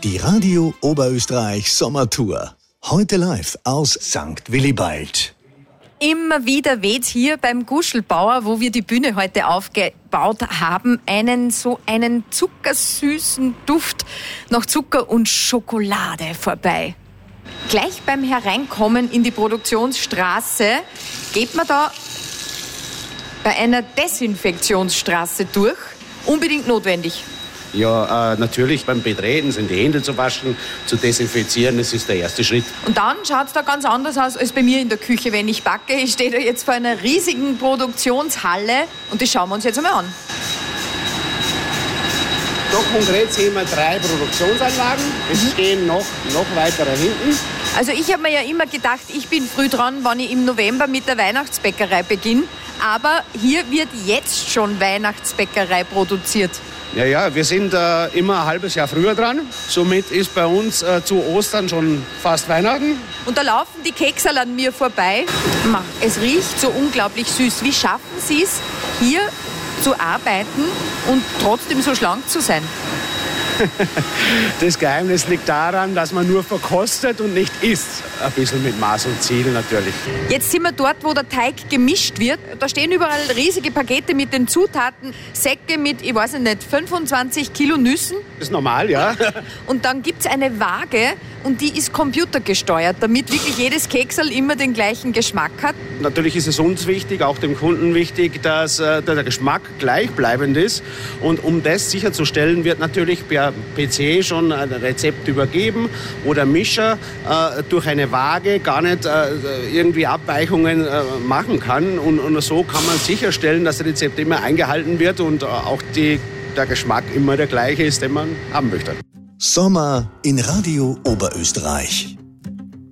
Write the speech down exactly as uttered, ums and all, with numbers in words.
Die Radio Oberösterreich Sommertour. Heute live aus Sankt Willibald. Immer wieder weht hier beim Guschelbauer, wo wir die Bühne heute aufgebaut haben, einen so einen zuckersüßen Duft nach Zucker und Schokolade vorbei. Gleich beim Hereinkommen in die Produktionsstraße geht man da bei einer Desinfektionsstraße durch. Unbedingt notwendig. Ja, äh, natürlich beim Betreten sind die Hände zu waschen, zu desinfizieren, das ist der erste Schritt. Und dann schaut es da ganz anders aus als bei mir in der Küche, wenn ich backe. Ich stehe da jetzt vor einer riesigen Produktionshalle und die schauen wir uns jetzt einmal an. Da konkret sehen wir drei Produktionsanlagen. Es mhm. stehen noch, noch weiter hinten. Also ich habe mir ja immer gedacht, ich bin früh dran, wenn ich im November mit der Weihnachtsbäckerei beginne. Aber hier wird jetzt schon Weihnachtsbäckerei produziert. Ja, ja, wir sind äh, immer ein halbes Jahr früher dran. Somit ist bei uns äh, zu Ostern schon fast Weihnachten. Und da laufen die Keksel an mir vorbei. Es riecht so unglaublich süß. Wie schaffen Sie es, hier zu arbeiten und trotzdem so schlank zu sein? Das Geheimnis liegt daran, dass man nur verkostet und nicht isst. Ein bisschen mit Maß und Ziel natürlich. Jetzt sind wir dort, wo der Teig gemischt wird. Da stehen überall riesige Pakete mit den Zutaten. Säcke mit, ich weiß nicht, fünfundzwanzig Kilo Nüssen. Das ist normal, ja. Und dann gibt es eine Waage und die ist computergesteuert, damit wirklich jedes Keksel immer den gleichen Geschmack hat. Natürlich ist es uns wichtig, auch dem Kunden wichtig, dass äh, der Geschmack gleichbleibend ist. Und um das sicherzustellen, wird natürlich per P C schon ein Rezept übergeben oder Mischer äh, durch eine Waage gar nicht äh, irgendwie Abweichungen äh, machen kann. Und, und so kann man sicherstellen, dass das Rezept immer eingehalten wird und äh, auch die, der Geschmack immer der gleiche ist, den man haben möchte. Sommer in Radio Oberösterreich.